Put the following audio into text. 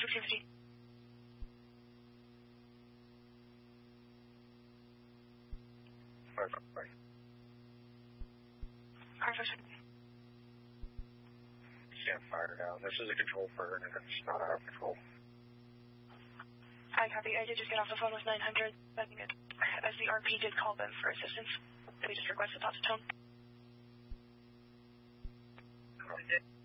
250. Bye. Stand fire down. This is a control fire, and it's not out of control. I copy. I did just get off the phone with 900. I think as the RP did call them for assistance. They just requested not to tone. Oh.